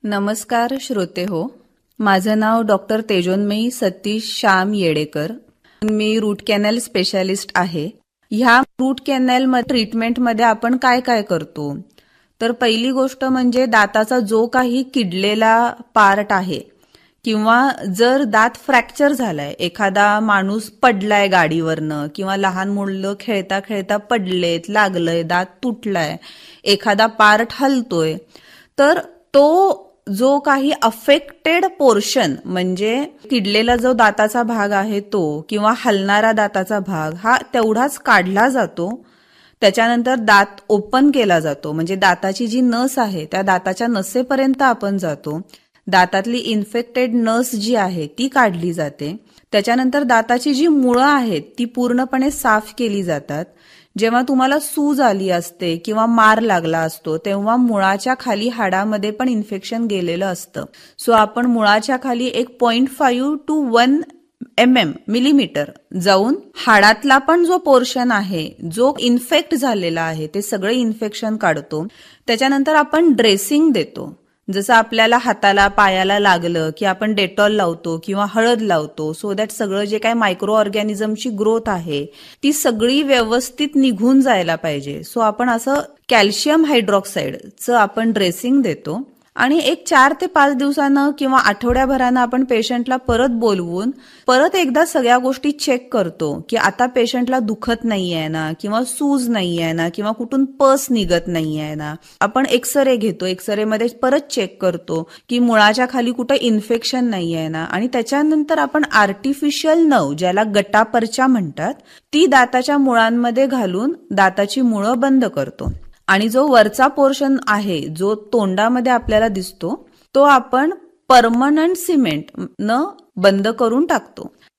नमस्कार श्रोते हो, माझं नाव डॉक्टर तेजोन्मयी सतीश श्याम येडेकर. मी रूट कॅनल स्पेशालिस्ट आहे. ह्या रूट कॅनल ट्रीटमेंटमध्ये आपण काय काय करतो, तर पहिली गोष्ट म्हणजे दाताचा जो काही किडलेला पार्ट आहे किंवा जर दात फ्रॅक्चर झालाय, एखादा माणूस पडलाय गाडीवरनं किंवा लहान मुलं खेळता खेळता पडलेत, लागलंय, दात तुटलाय, एखादा पार्ट हलतोय, तर तो जो काही अफेक्टेड पोर्शन म्हणजे किडलेला जो दाताचा भाग आहे तो किंवा हलणारा दाताचा भाग हा तेवढाच काढला जातो. त्याच्यानंतर दात ओपन केला जातो, म्हणजे दाताची जी नस आहे त्या दाताच्या नसेपर्यंत आपण जातो. दातातली इन्फेक्टेड नस जी आहे ती काढली जाते. त्याच्यानंतर दाताची जी मुळं आहेत ती पूर्णपणे साफ केली जातात. जेव्हा तुम्हाला सूज आली असते किंवा मार लागला असतो तेव्हा मुळाच्या खाली हाडामध्ये पण इन्फेक्शन गेलेलं असतं. सो आपण मुळाच्या खाली 1.5 to 1 मिलीमीटर जाऊन हाडातला पण जो पोर्शन आहे जो इन्फेक्ट झालेला आहे ते सगळे इन्फेक्शन काढतो. त्याच्यानंतर आपण ड्रेसिंग देतो. जसं आपल्याला हाताला पायाला लागलं की आपण डेटॉल लावतो किंवा हळद लावतो, सो दॅट सगळं जे काही मायक्रो ऑर्गॅनिझमची ग्रोथ आहे ती सगळी व्यवस्थित निघून जायला पाहिजे. सो आपण असं कॅल्शियम हायड्रॉक्साईडचं आपण ड्रेसिंग देतो आणि 4 ते 5 दिवसानं किंवा आठवड्याभरानं आपण पेशंटला परत बोलवून परत एकदा सगळ्या गोष्टी चेक करतो की आता पेशंटला दुखत नाहीये ना, किंवा सूज नाहीये ना, किंवा कुठून पस निघत नाहीये ना. आपण एक्सरे घेतो, एक्सरेमध्ये परत चेक करतो की मुळाच्या खाली कुठं इन्फेक्शन नाहीये ना, आणि त्याच्यानंतर आपण आर्टिफिशियल नर्व ज्याला गटापर्चा म्हणतात ती दाताच्या मुळांमध्ये घालून दाताची मुळं बंद करतो. आणि जो वरचा पोर्शन आहे जो तोंडामध्ये आपल्याला दिसतो तो आपण परमनंट सिमेंट न बंद करून टाकतो.